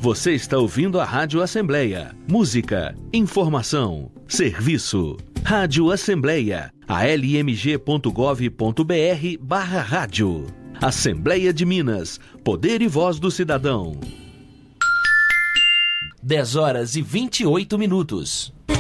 Você está ouvindo a Rádio Assembleia. Música, informação, serviço. Rádio Assembleia, almg.gov.br/rádio. Assembleia de Minas, poder e voz do cidadão. 10h28.